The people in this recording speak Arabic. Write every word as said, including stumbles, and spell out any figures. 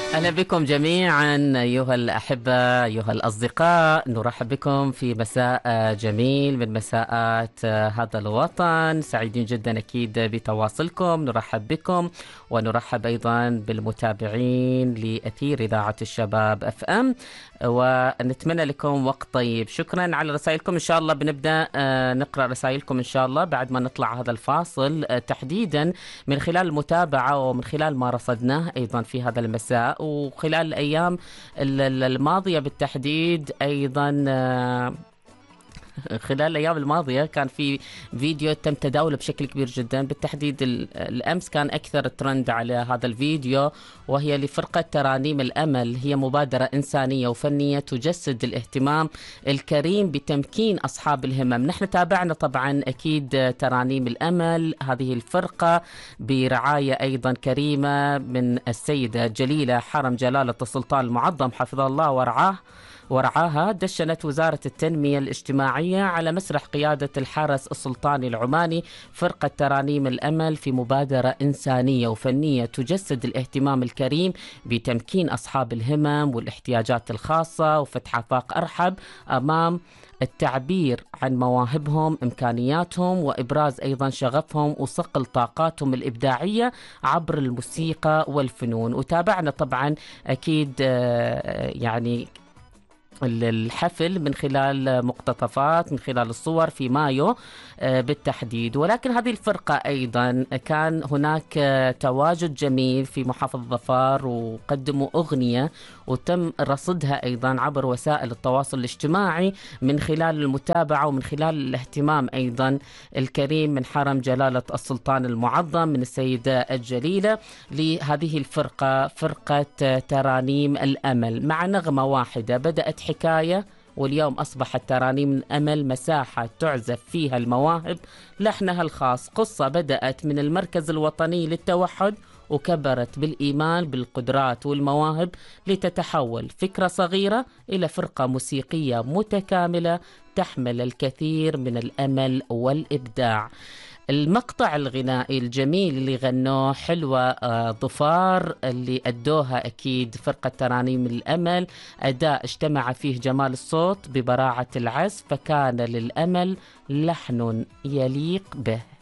أهلا بكم جميعا أيها الأحبة أيها الأصدقاء، نرحب بكم في مساء جميل من مساءات هذا الوطن. سعيدين جدا أكيد بتواصلكم، نرحب بكم ونرحب أيضا بالمتابعين لأثير إذاعة الشباب أف أم، ونتمنى لكم وقت طيب. شكرا على رسائلكم. إن شاء الله بنبدأ نقرأ رسائلكم إن شاء الله بعد ما نطلع هذا الفاصل، تحديدا من خلال المتابعة ومن خلال ما رصدناه أيضا في هذا المساء وخلال الأيام الماضية بالتحديد. أيضا خلال الأيام الماضية كان في فيديو تم تداوله بشكل كبير جدا، بالتحديد الأمس كان أكثر ترند على هذا الفيديو، وهي لفرقة ترانيم الأمل. هي مبادرة إنسانية وفنية تجسد الاهتمام الكريم بتمكين أصحاب الهمم. نحن تابعنا طبعا أكيد ترانيم الأمل، هذه الفرقة برعاية أيضا كريمة من السيدة جليلة حرم جلالة السلطان المعظم حفظه الله ورعاه ورعاها. دشنت وزارة التنمية الاجتماعية على مسرح قيادة الحرس السلطاني العماني فرقة ترانيم الأمل في مبادرة إنسانية وفنية تجسد الاهتمام الكريم بتمكين أصحاب الهمم والاحتياجات الخاصة وفتح آفاق أرحب أمام التعبير عن مواهبهم، إمكانياتهم، وإبراز أيضا شغفهم وصقل طاقاتهم الإبداعية عبر الموسيقى والفنون. وتابعنا طبعا أكيد يعني الحفل من خلال مقتطفات، من خلال الصور في مايو بالتحديد. ولكن هذه الفرقة أيضا كان هناك تواجد جميل في محافظة ظفار، وقدموا أغنية وتم رصدها أيضا عبر وسائل التواصل الاجتماعي من خلال المتابعة ومن خلال الاهتمام أيضا الكريم من حرم جلالة السلطان المعظم من السيدة الجليلة لهذه الفرقة، فرقة ترانيم الأمل، مع نغمة واحدة. بدأت حكاية واليوم أصبحت ترانيم الأمل مساحة تعزف فيها المواهب لحنها الخاص. قصة بدأت من المركز الوطني للتوحد وكبرت بالإيمان بالقدرات والمواهب لتتحول فكرة صغيرة إلى فرقة موسيقية متكاملة تحمل الكثير من الأمل والإبداع. المقطع الغنائي الجميل اللي غنوه حلوة آه ظفار اللي أدوها أكيد فرقة ترانيم الأمل، أداء اجتمع فيه جمال الصوت ببراعة العزف، فكان للأمل لحن يليق به.